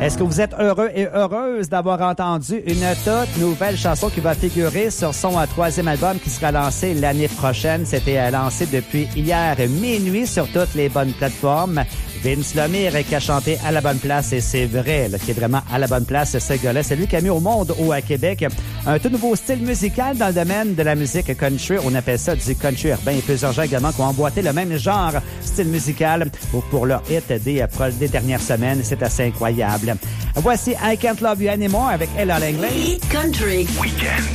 Est-ce que vous êtes heureux et heureuse d'avoir entendu une toute nouvelle chanson qui va figurer sur son troisième album qui sera lancé l'année prochaine? C'était lancé depuis hier minuit sur toutes les bonnes plateformes. Vince Lemire qui a chanté à la bonne place, et c'est vrai, là, qui est vraiment à la bonne place, ce gars-là. C'est lui qui a mis au monde, à Québec, un tout nouveau style musical dans le domaine de la musique country. On appelle ça du country urbain. Il y a plusieurs gens également qui ont emboîté le même genre style musical pour leur hit des dernières semaines. C'est assez incroyable. Voici I Can't Love You Anymore avec Ella Langley. Hit Country Weekend.